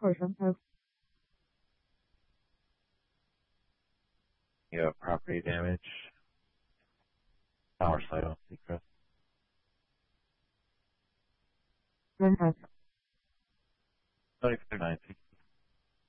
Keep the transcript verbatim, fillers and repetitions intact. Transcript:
portion of You have property damage. Power site on Secret. Manhattan. Twenty-four ninety.